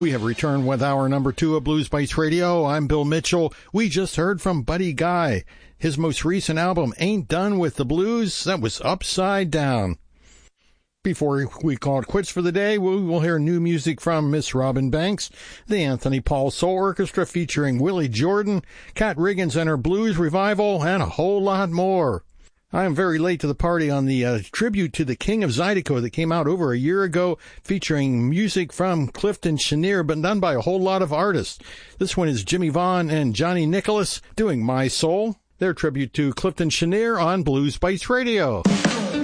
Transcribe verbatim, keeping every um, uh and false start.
We have returned with hour number two of Blues Bites Radio. I'm Bill Mitchell. We just heard from Buddy Guy. His most recent album, Ain't Done with the Blues, that was Upside Down. Before we call it quits for the day, we will hear new music from Miss Robin Banks, the Anthony Paul Soul Orchestra featuring Willie Jordan, Kat Riggins and her Blues Revival, and a whole lot more. I am very late to the party on the uh, tribute to the King of Zydeco that came out over a year ago, featuring music from Clifton Chenier, but done by a whole lot of artists. This one is Jimmy Vaughn and Johnny Nicholas doing My Soul, their tribute to Clifton Chenier on Blues Bites Radio.